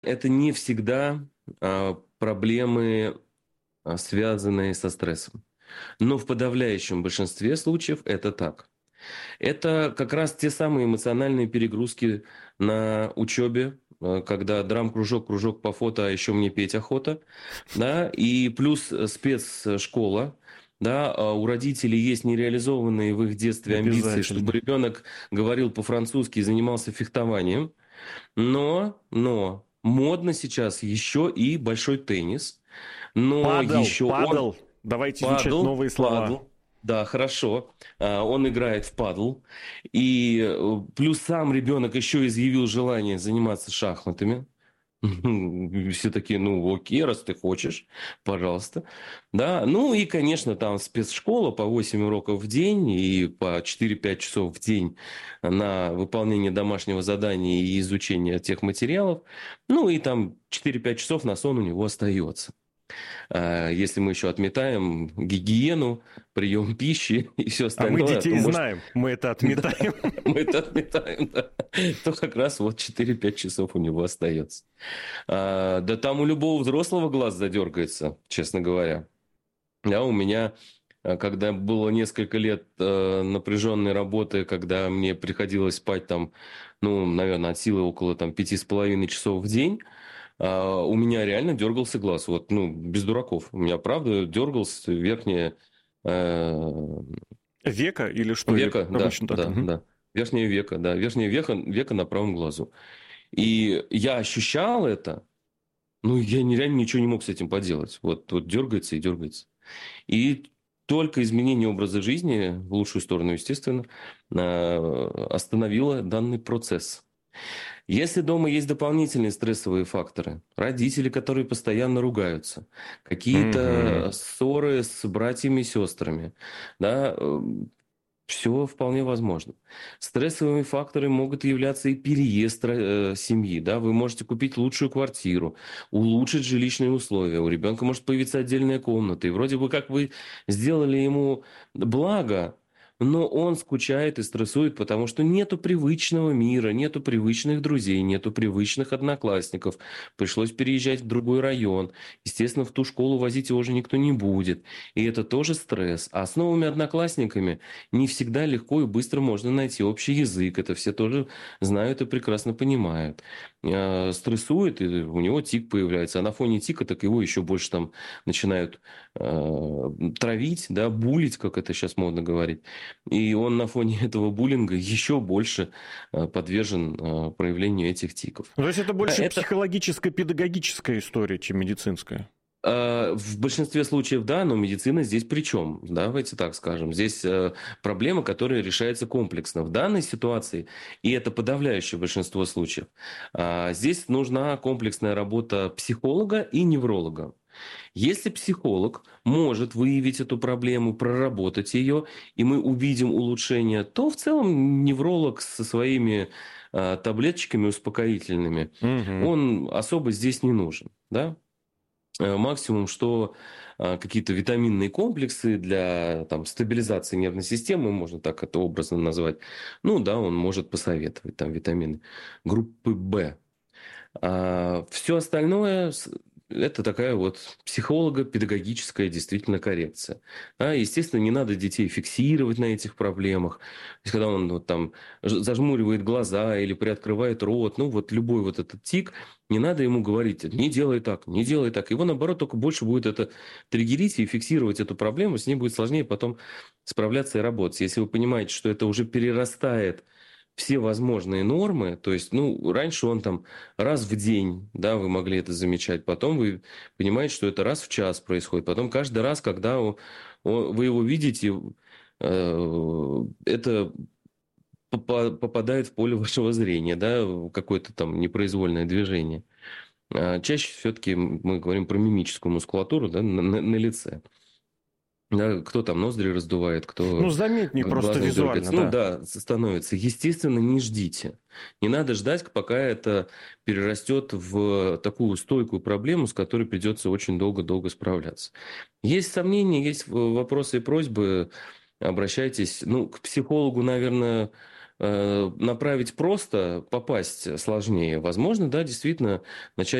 это не всегда проблемы, связанные со стрессом. Но в подавляющем большинстве случаев это так. Это как раз те самые эмоциональные перегрузки на учебе, когда драм-кружок, кружок по фото, а еще мне петь охота, да, и плюс спецшкола, да, у родителей есть нереализованные в их детстве амбиции, чтобы Обязательно. ребенок говорил по-французски и занимался фехтованием, но модно сейчас еще и большой теннис, но еще он Падал. Давайте изучать падл, новые слова. падл. Да, хорошо. Он играет в падл. И плюс сам ребенок еще изъявил желание заниматься шахматами. Все такие, ну, окей, раз ты хочешь, пожалуйста. Да, ну и, конечно, там спецшкола по 8 уроков в день и по 4-5 часов в день на выполнение домашнего задания и изучение тех материалов. Ну и там 4-5 часов на сон у него остается. Если мы еще отметаем гигиену, прием пищи и все А мы остальное, то детей может... знаем, мы это Да, отметаем. мы это отметаем, да. То как раз вот 4-5 часов у него остается. Да там у любого взрослого глаз задергается, честно говоря. Да, у меня, когда было несколько лет напряженной работы, когда мне приходилось спать там, ну, наверное, от силы около там 5,5 часов в день, у меня реально дергался глаз. Вот, ну, без дураков. У меня, правда, дергался верхняя Века или что? Или века, да, обычно так? да, Мгм. да. Верхнее веко, да. Верхнее веко на правом глазу. И я ощущал это, ну, я реально ничего не мог с этим поделать. Вот дергается и дергается. И только изменение образа жизни, в лучшую сторону, естественно, остановило данный процесс. Если дома есть дополнительные стрессовые факторы, родители, которые постоянно ругаются, Мгм. какие-то ссоры с братьями и сестрами, да, все вполне возможно. Стрессовыми факторами могут являться и переезд семьи. Да? Вы можете купить лучшую квартиру, улучшить жилищные условия. У ребенка может появиться отдельная комната. И вроде бы как вы сделали ему благо, но он скучает и стрессует, потому что нету привычного мира, нету привычных друзей, нету привычных одноклассников. Пришлось переезжать в другой район. Естественно, в ту школу возить его уже никто не будет. И это тоже стресс. А с новыми одноклассниками не всегда легко и быстро можно найти общий язык. Это все тоже знают и прекрасно понимают. Стрессует, и у него тик появляется. А на фоне тика так его еще больше там начинают травить, да, булить, как это сейчас модно говорить. И он на фоне этого буллинга еще больше подвержен проявлению этих тиков. То есть это Да, больше это психологическая, педагогическая история, чем медицинская. в большинстве случаев, да, но медицина здесь при чем? Давайте так скажем. Здесь проблема, которая решается комплексно. В данной ситуации, и это подавляющее большинство случаев, здесь нужна комплексная работа психолога и невролога. Если психолог может выявить эту проблему, проработать ее, и мы увидим улучшение, то в целом невролог со своими таблеточками успокоительными, Мгм. он особо здесь не нужен. Да? Максимум, что какие-то витаминные комплексы для там, стабилизации нервной системы, можно так это образно назвать, ну да, он может посоветовать там витамины группы В. Все остальное это такая вот психолого-педагогическая действительно коррекция. Естественно, не надо детей фиксировать на этих проблемах. То есть, когда он вот там зажмуривает глаза или приоткрывает рот, ну вот любой вот этот тик, не надо ему говорить, не делай так, не делай так. Его, наоборот, только больше будет это триггерить и фиксировать эту проблему, с ней будет сложнее потом справляться и работать. Если вы понимаете, что это уже перерастает все возможные нормы, то есть, ну, раньше он там раз в день, да, вы могли это замечать, потом вы понимаете, что это раз в час происходит, потом каждый раз, когда вы его видите, это попадает в поле вашего зрения, да, какое-то там непроизвольное движение. Чаще все-таки мы говорим про мимическую мускулатуру, да, на лице. Да, кто там ноздри раздувает, Ну, кто заметнее просто глазом визуально, дергается. Ну да. да, становится. Естественно, не ждите. Не надо ждать, пока это перерастет в такую стойкую проблему, с которой придется очень долго-долго справляться. Есть сомнения, есть вопросы и просьбы, обращайтесь. Ну, к психологу, наверное, направить просто, попасть сложнее. Возможно, да, действительно, начать